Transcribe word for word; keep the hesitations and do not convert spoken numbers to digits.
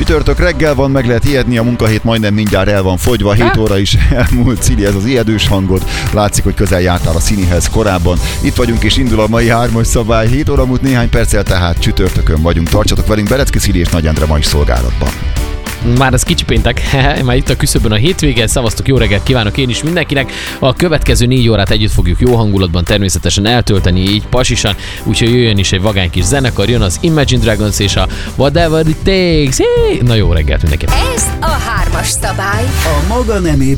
Csütörtök reggel van, meg lehet ijedni, a munkahét majdnem mindjárt el van fogyva, hét óra is elmúlt. Cili, ez az ijedős hangod. Látszik, hogy közel jártál a színihez korábban. Itt vagyunk és indul a mai hármas szabály. hét óra múlt néhány perccel, tehát csütörtökön vagyunk. Tartsatok velünk, Berecki Cili és Nagy Endre ma is szolgálatban. Már az kicsi péntek, már itt a küszöbön a hétvége, szavaztok, jó reggelt kívánok én is mindenkinek. A következő négy órát együtt fogjuk jó hangulatban természetesen eltölteni, így pasisan, úgyhogy jöjjön is egy vagány kis zenekar, jön az Imagine Dragons és a Whatever It Takes. Hé! Na jó reggelt mindenkinek! Ez a hármas szabály. A maga nemében